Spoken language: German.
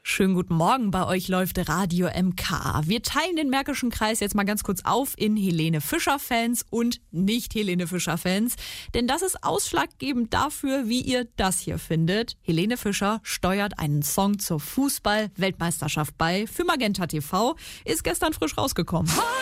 Schönen guten Morgen, bei euch läuft Radio MK. Wir teilen den Märkischen Kreis jetzt mal ganz kurz auf in Helene Fischer-Fans und Nicht-Helene Fischer-Fans. Denn das ist ausschlaggebend dafür, wie ihr das hier findet. Helene Fischer steuert einen Song zur Fußball-Weltmeisterschaft bei für Magenta TV. Ist gestern frisch rausgekommen.